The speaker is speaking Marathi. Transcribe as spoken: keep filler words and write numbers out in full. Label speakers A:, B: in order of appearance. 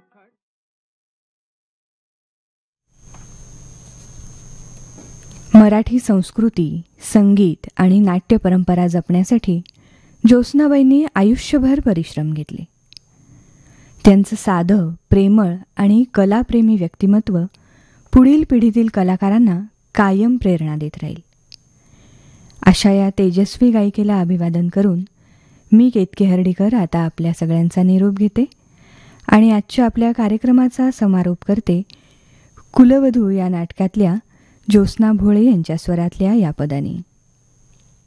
A: मराठी संस्कृती, संगीत आणि नाट्य परंपरा जपण्यासाठी ज्योत्स्नाबाईंनी आयुष्यभर परिश्रम घेतले. त्यांचं साधं, प्रेमळ आणि कलाप्रेमी व्यक्तिमत्व पुढील पिढीतील कलाकारांना कायम प्रेरणा देत राहील. अशा या तेजस्वी गायिकेला अभिवादन करून मी केतकी हर्डीकर आता आपल्या सगळ्यांचा निरोप घेते आणि आजच्या आपल्या कार्यक्रमाचा समारोप करते कुलवधू या नाटकातल्या ज्योत्स्ना भोळे यांच्या स्वरातल्या या पदांनी.